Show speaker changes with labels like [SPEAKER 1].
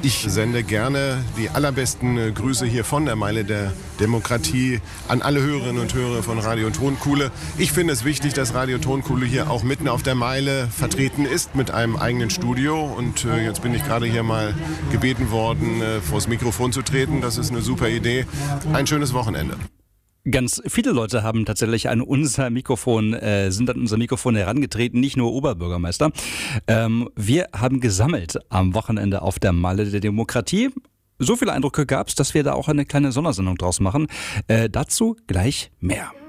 [SPEAKER 1] Ich sende gerne die allerbesten Grüße hier von der Meile der Demokratie an alle Hörerinnen und Hörer von Radio Tonkuhle. Ich finde es wichtig, dass Radio Tonkuhle hier auch mitten auf der Meile vertreten ist mit einem eigenen Studio. Und jetzt bin ich gerade hier mal gebeten worden, vors Mikrofon zu treten. Das ist eine super Idee. Ein schönes Wochenende.
[SPEAKER 2] Ganz viele Leute haben tatsächlich sind an unser Mikrofon herangetreten, nicht nur Oberbürgermeister. Wir haben gesammelt am Wochenende auf der Meile der Demokratie. So viele Eindrücke gab es, dass wir da auch eine kleine Sondersendung draus machen. Dazu gleich mehr.